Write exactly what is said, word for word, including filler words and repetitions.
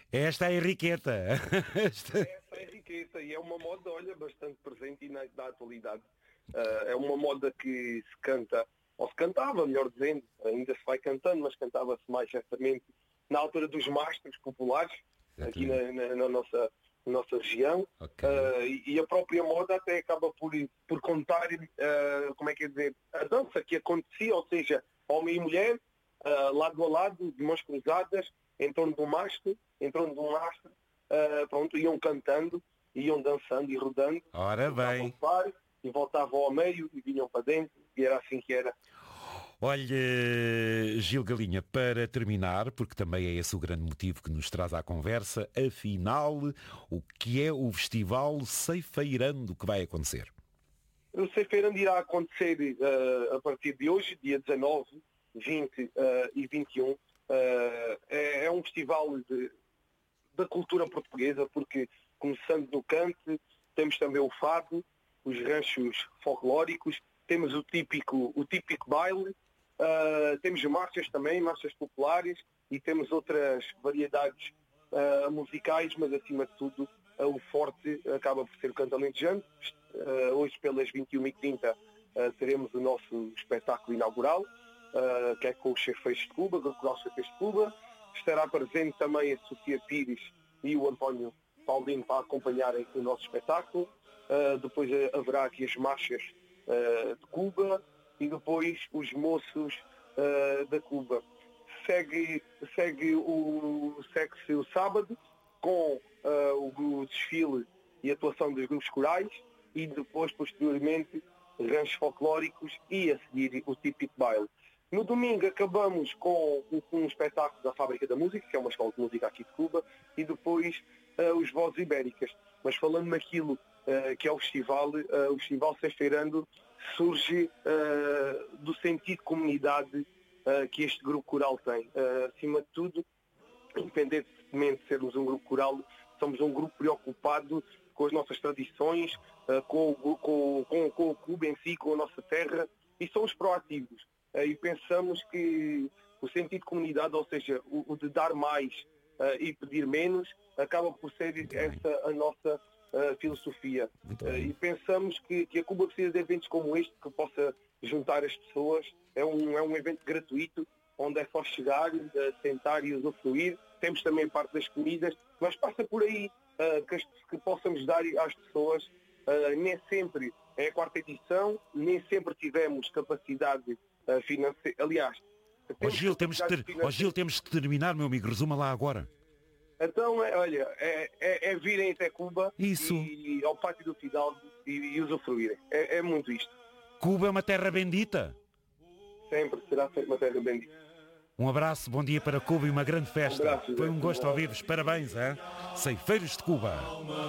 Esta é a Henriqueta. Esta- Essa é a riqueza e é uma moda, olha, bastante presente e na, na atualidade. Ah, é uma moda que se canta, ou se cantava, melhor dizendo, ainda se vai cantando, mas cantava-se mais certamente na altura dos mastros populares, aqui na, na- na nossa, na nossa região. Ok. Ah, e, e a própria moda até acaba por, por contar, ah, como é que é dizer, a dança que acontecia, ou seja, homem e mulher, ah, lado a lado, de mãos cruzadas, em torno de um mastro, em torno de um mastro, ah, pronto, iam cantando, iam dançando e rodando, Ora voltavam bem. ao par, e voltavam ao meio e vinham para dentro, e era assim que era. Olha, Gil Galinha, para terminar, porque também é esse o grande motivo que nos traz à conversa, afinal, o que é o Festival Ceifeirando que vai acontecer? O Ceifeirando irá acontecer ah, a partir de hoje, dia dezanove, vinte ah, e vinte e um. Ah, é, é um festival de, da cultura portuguesa, porque começando no cante, temos também o fado, os ranchos folclóricos, temos o típico, o típico baile, ah, temos marchas também, marchas populares, e temos outras variedades ah, musicais, mas acima de tudo ah, o forte acaba por ser o canto alentejano. Ah, hoje pelas vinte e uma e trinta ah, teremos o nosso espetáculo inaugural, ah, que é com os Chefeiros de Cuba, o Grupo Coral Chefeiros de Cuba. Estará presente também a Sofia Pires e o António Paulino para acompanharem o nosso espetáculo. Uh, depois uh, haverá aqui as marchas uh, de Cuba e depois os moços uh, da Cuba. Segue, segue o, segue-se o sábado com uh, o, o desfile e atuação dos grupos corais e depois, posteriormente, ranchos folclóricos e a seguir o típico baile. No domingo acabamos com um, um espetáculo da Fábrica da Música, que é uma escola de música aqui de Cuba, e depois uh, os Vozes Ibéricas. Mas falando naquilo uh, que é o festival, uh, o Festival Ceifeirando surge uh, do sentido de comunidade uh, que este grupo coral tem. Uh, acima de tudo, independentemente de sermos um grupo coral, somos um grupo preocupado com as nossas tradições, uh, com, o- com, com, com o clube em si, com a nossa terra, e somos proativos. Uh, e pensamos que o sentido de comunidade, ou seja, o, o de dar mais uh, e pedir menos, acaba por ser Muito bem. essa a nossa uh, filosofia. Muito Uh, bem. e pensamos que, que a Cuba precisa de eventos como este, que possa juntar as pessoas. É um, é um evento gratuito, onde é só chegar, uh, sentar e usufruir. Temos também parte das comidas, mas passa por aí uh, que, as- que possamos dar às pessoas. Uh, nem sempre é a quarta edição, nem sempre tivemos capacidade uh, financeira. Aliás, Ó Gil, temos que capacidade ter... Ó financeira. Gil, temos que terminar, meu amigo. Resuma lá agora. Então, é, olha, é, é- é virem até Cuba Isso. e ao Pátio do Fidalgo e, e usufruírem. É, é muito isto. Cuba é uma terra bendita. Sempre será sempre uma terra bendita. Um abraço, bom dia para Cuba e uma grande festa. abraço, Foi um Zé. gosto ouvir-vos. Parabéns, hein? Ceifeiros de Cuba.